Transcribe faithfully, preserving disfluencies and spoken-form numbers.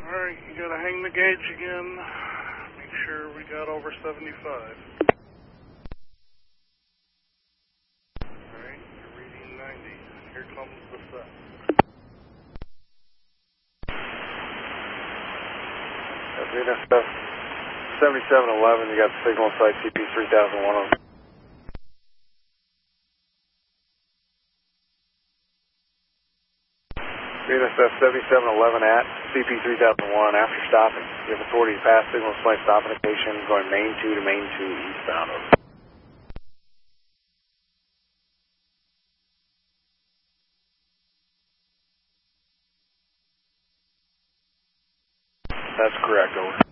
Alright, you gotta hang the gauge again. Make sure we got over seventy-five. Alright, you're reading ninety. Here comes the set. That's seventy-seven eleven, you got the signal site C P three thousand one on. Venus F seventy-seven eleven at C P three thousand one, after stopping, you have authority to pass signal flight stop indication going main two to main two eastbound, over. That's correct, over.